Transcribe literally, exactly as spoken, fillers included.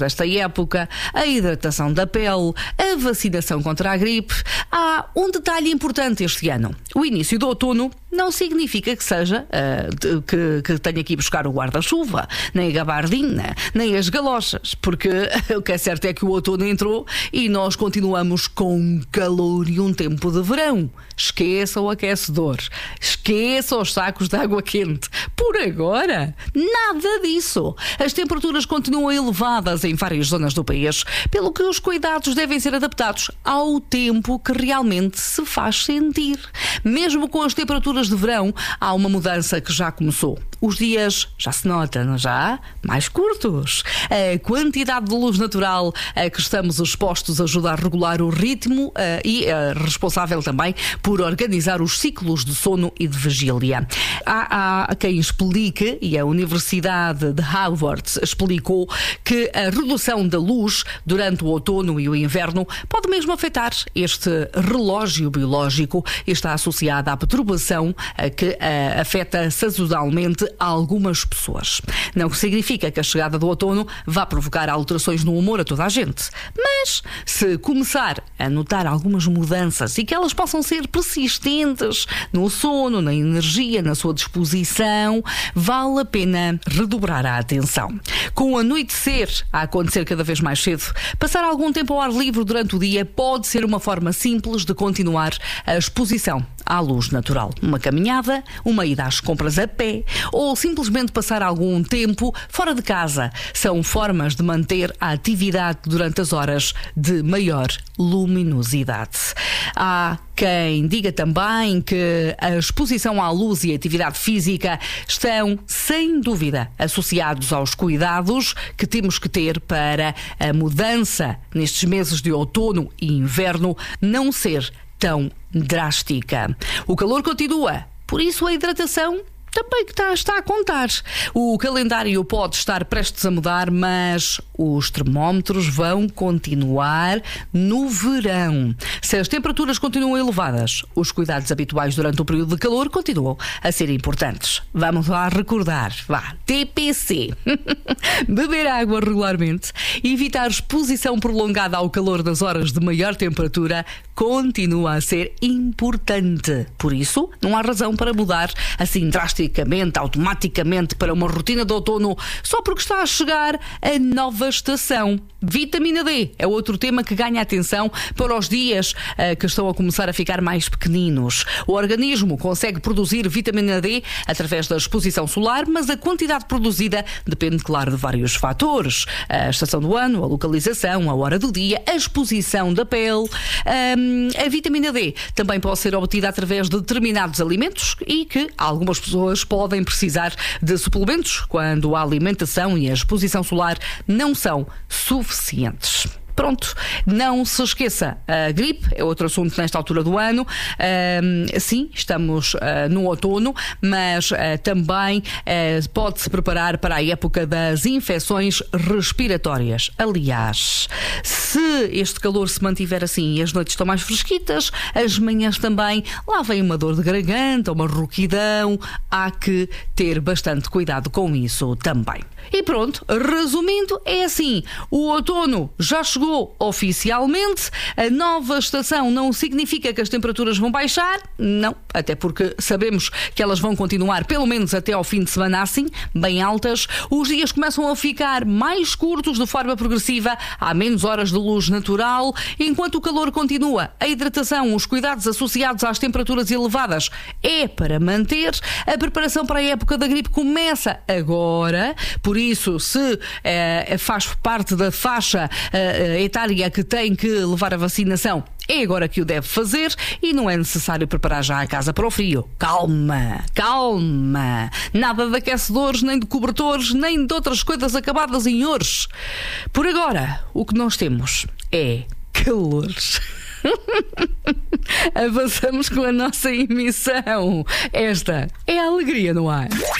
desta época, a hidratação da pele, a vacinação contra a gripe. Há um detalhe importante este ano. O início do outono não significa que seja uh, que, que tenha que ir buscar o guarda-chuva, nem a gabardina, nem as galochas, porque o que é certo é que o outono entrou e nós continuamos com calor e um tempo de verão. Esqueça o aquecedor, esqueça os sacos de água quente. Por agora, nada disso. As temperaturas continuam elevadas em várias zonas do país, pelo que os cuidados devem ser adaptados ao tempo que realmente se faz sentir. Mesmo com as temperaturas de verão, há uma mudança que já começou. Os dias já se notam, já mais curtos. A quantidade de luz natural a que estamos expostos ajuda a regular o ritmo e é responsável também por organizar os ciclos de sono e de vigília. Há, há quem explique, e a Universidade de Harvard explicou, que a redução da luz durante o outono e o inverno pode mesmo afetar este relógio biológico e está associada à perturbação que afeta sazonalmente algumas pessoas. Não significa que a chegada do outono vá provocar alterações no humor a toda a gente, mas se começar a notar algumas mudanças e que elas possam ser persistentes no sono, na energia, na sua disposição, vale a pena redobrar a atenção. Com o anoitecer a acontecer cada vez mais cedo, passar algum tempo ao ar livre durante o dia pode ser uma forma simples de continuar a exposição à luz natural. Uma caminhada, uma ida às compras a pé ou simplesmente passar algum tempo fora de casa são formas de manter a atividade durante as horas de maior luminosidade. Há quem diga também que a exposição à luz e a atividade física estão, sem dúvida, associados aos cuidados que temos que ter para a mudança nestes meses de outono e inverno não ser tão drástica. O calor continua, por isso a hidratação também que está, está a contar. O calendário pode estar prestes a mudar, mas os termómetros vão continuar no verão. Se as temperaturas continuam elevadas, os cuidados habituais durante o período de calor continuam a ser importantes. Vamos lá recordar. Vá, T P C. Beber água regularmente, evitar exposição prolongada ao calor das horas de maior temperatura continua a ser importante. Por isso, não há razão para mudar assim drasticamente, automaticamente para uma rotina de outono só porque está a chegar a nova estação. Vitamina D é outro tema que ganha atenção para os dias uh, que estão a começar a ficar mais pequeninos. O organismo consegue produzir vitamina D através da exposição solar, mas a quantidade produzida depende, claro, de vários fatores. A estação do ano, a localização, a hora do dia, a exposição da pele. Um, a vitamina D também pode ser obtida através de determinados alimentos e que algumas pessoas podem precisar de suplementos quando a alimentação e a exposição solar não são suficientes. Pronto, não se esqueça, a gripe é outro assunto nesta altura do ano. Uh, sim, estamos uh, no outono, mas uh, também uh, pode-se preparar para a época das infecções respiratórias. Aliás, se este calor se mantiver assim e as noites estão mais fresquitas, as manhãs também, lá vem uma dor de garganta, uma rouquidão, há que ter bastante cuidado com isso também. E pronto, resumindo, é assim, o outono já chegou oficialmente, a nova estação não significa que as temperaturas vão baixar, não, até porque sabemos que elas vão continuar pelo menos até ao fim de semana assim, bem altas. Os dias começam a ficar mais curtos de forma progressiva, há menos horas de luz natural, enquanto o calor continua. A hidratação, os cuidados associados às temperaturas elevadas é para manter. A preparação para a época da gripe começa agora, por isso se eh, faz parte da faixa eh, etária que tem que levar a vacinação, é agora que o deve fazer e não é necessário preparar já a casa para o frio. Calma, calma. Nada de aquecedores, nem de cobertores, nem de outras coisas acabadas em ores. Por agora, o que nós temos é calor. Avançamos com a nossa emissão. Esta é a Alegria no Ar.